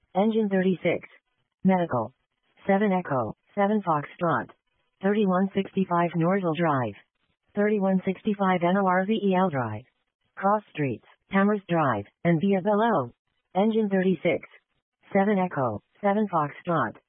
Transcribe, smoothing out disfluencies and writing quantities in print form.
Engine 36. Medical. 7 Echo, 7 Foxtrot. 3165 Norzell Drive. 3165 NORZEL Drive. Cross Streets, Tamers Drive, and via below. Engine 36. 7 Echo, 7 Foxtrot.